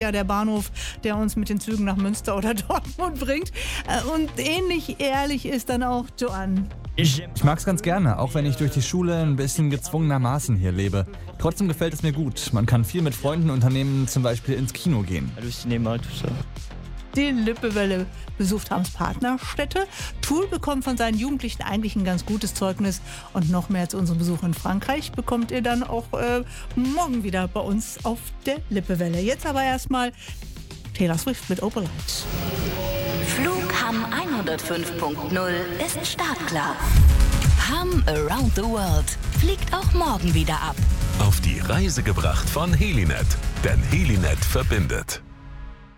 ja der Bahnhof, der uns mit den Zügen nach Münster oder Dortmund bringt. Und ähnlich ehrlich ist dann auch Joanne. Ich mag's ganz gerne, auch wenn ich durch die Schule ein bisschen gezwungenermaßen hier lebe. Trotzdem gefällt es mir gut. Man kann viel mit Freunden unternehmen, zum Beispiel ins Kino gehen. Die Lippewelle besucht Harms Partnerstädte. Tool bekommt von seinen Jugendlichen eigentlich ein ganz gutes Zeugnis. Und noch mehr zu unserem Besuch in Frankreich bekommt ihr dann auch morgen wieder bei uns auf der Lippewelle. Jetzt aber erstmal Taylor Swift mit Opalite. Flug Hamm 105.0 ist startklar. Hamm Around the World fliegt auch morgen wieder ab. Auf die Reise gebracht von Helinet, denn Helinet verbindet.